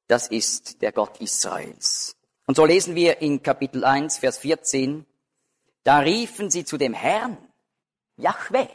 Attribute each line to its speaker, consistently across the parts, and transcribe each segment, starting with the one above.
Speaker 1: das ist der Gott Israels. Und so lesen wir in Kapitel 1, Vers 14, da riefen sie zu dem Herrn, Jahwe.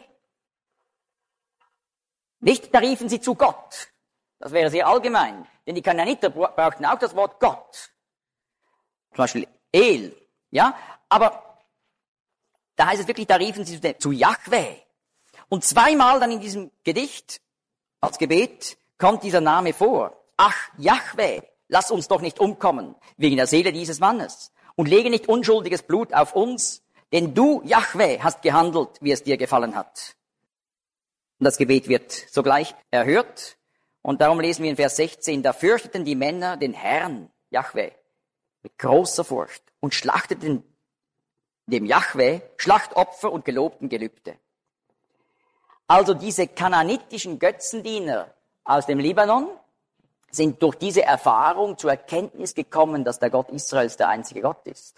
Speaker 1: Nicht, da riefen sie zu Gott. Das wäre sehr allgemein, denn die Kanaaniter brauchten auch das Wort Gott. Zum Beispiel El, ja, aber da heißt es wirklich, da riefen sie zu Jahwe. Und zweimal dann in diesem Gedicht, als Gebet, kommt dieser Name vor. Ach, Jahwe, lass uns doch nicht umkommen, wegen der Seele dieses Mannes. Und lege nicht unschuldiges Blut auf uns, denn du, Jahwe, hast gehandelt, wie es dir gefallen hat. Und das Gebet wird sogleich erhört. Und darum lesen wir in Vers 16, da fürchteten die Männer den Herrn, Jahwe, mit großer Furcht und schlachteten dem Jahwe Schlachtopfer und gelobten Gelübde. Also diese kanaanitischen Götzendiener aus dem Libanon sind durch diese Erfahrung zur Erkenntnis gekommen, dass der Gott Israels der einzige Gott ist.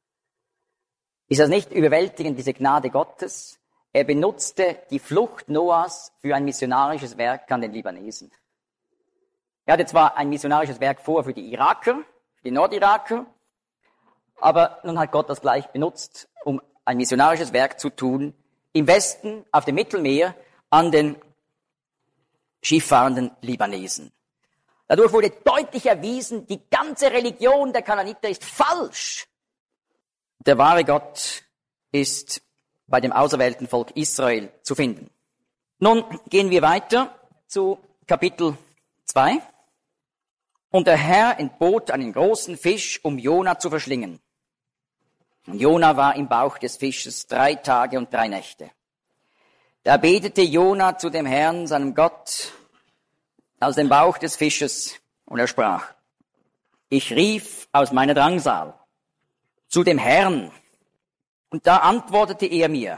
Speaker 1: Ist das nicht überwältigend, diese Gnade Gottes? Er benutzte die Flucht Noahs für ein missionarisches Werk an den Libanesen. Er hatte zwar ein missionarisches Werk vor für die Iraker, für die Nordiraker, aber nun hat Gott das gleich benutzt, um ein missionarisches Werk zu tun, im Westen, auf dem Mittelmeer, an den schifffahrenden Libanesen. Dadurch wurde deutlich erwiesen, die ganze Religion der Kanaaniter ist falsch. Der wahre Gott ist bei dem auserwählten Volk Israel zu finden. Nun gehen wir weiter zu Kapitel 2. Und der Herr entbot einen großen Fisch, um Jona zu verschlingen. Und Jona war im Bauch des Fisches 3 Tage und 3 Nächte. Da betete Jona zu dem Herrn, seinem Gott, aus dem Bauch des Fisches, und er sprach, ich rief aus meiner Drangsal zu dem Herrn, und da antwortete er mir,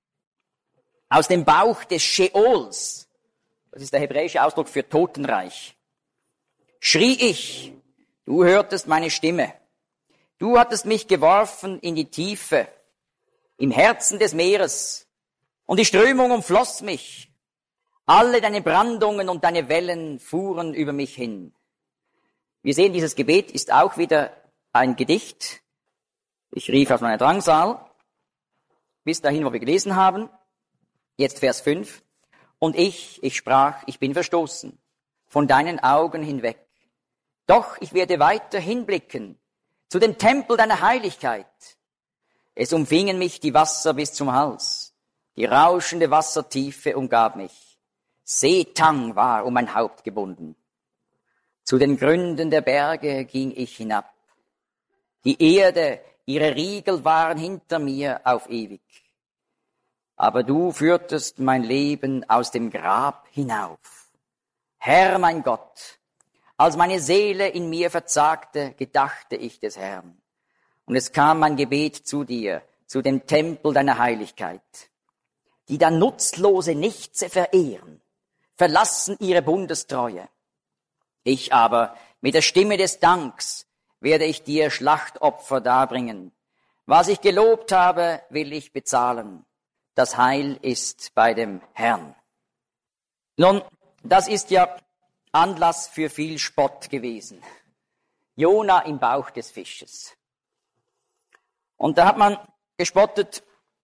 Speaker 1: aus dem Bauch des Scheols, das ist der hebräische Ausdruck für Totenreich, schrie ich, du hörtest meine Stimme, du hattest mich geworfen in die Tiefe, im Herzen des Meeres, und die Strömung umfloss mich. Alle deine Brandungen und deine Wellen fuhren über mich hin. Wir sehen, dieses Gebet ist auch wieder ein Gedicht. Ich rief aus meiner Drangsal, bis dahin, wo wir gelesen haben. Jetzt Vers 5. Und ich sprach, ich bin verstoßen, von deinen Augen hinweg. Doch ich werde weiter hinblicken zu dem Tempel deiner Heiligkeit. Es umfingen mich die Wasser bis zum Hals. Die rauschende Wassertiefe umgab mich. Seetang war um mein Haupt gebunden. Zu den Gründen der Berge ging ich hinab. Die Erde, ihre Riegel waren hinter mir auf ewig. Aber du führtest mein Leben aus dem Grab hinauf. Herr, mein Gott, als meine Seele in mir verzagte, gedachte ich des Herrn. Und es kam mein Gebet zu dir, zu dem Tempel deiner Heiligkeit. Die dann nutzlose Nichtse verehren, verlassen ihre Bundestreue. Ich aber, mit der Stimme des Danks, werde ich dir Schlachtopfer darbringen. Was ich gelobt habe, will ich bezahlen. Das Heil ist bei dem Herrn. Nun, das ist ja Anlass für viel Spott gewesen. Jona im Bauch des Fisches. Und da hat man gespottet.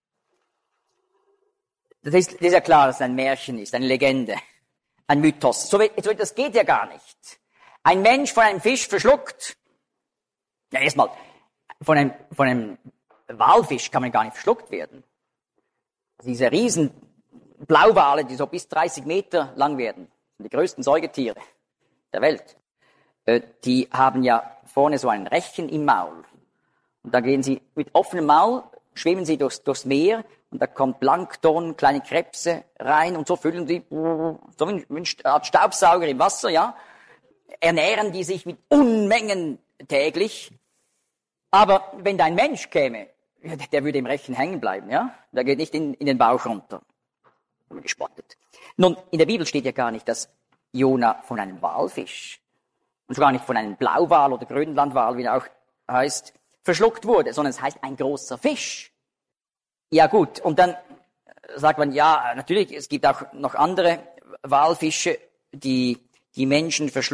Speaker 1: Das ist ja klar, dass es ein Märchen ist, eine Legende, ein Mythos. Das geht ja gar nicht. Ein Mensch von einem Fisch verschluckt. Ja, erstmal, von einem Walfisch kann man gar nicht verschluckt werden. Diese riesen Blauwale, die so bis 30 Meter lang werden, sind die größten Säugetiere der Welt. Die haben ja vorne so ein Rechen im Maul. Und da gehen sie mit offenem Maul, schwimmen sie durchs Meer, und da kommt Plankton, kleine Krebse rein, und so füllen sie, so wie eine Art Staubsauger im Wasser, ja, ernähren die sich mit Unmengen täglich. Aber wenn da ein Mensch käme, der würde im Rechen hängen bleiben, ja, der geht nicht in den Bauch runter. Gespottet. Nun, in der Bibel steht ja gar nicht, dass Jona von einem Walfisch, und sogar nicht von einem Blauwal oder Grönlandwal, wie er auch heißt, verschluckt wurde, sondern es heißt ein großer Fisch. Ja gut, und dann sagt man, ja, natürlich, es gibt auch noch andere Walfische, die Menschen verschlucken.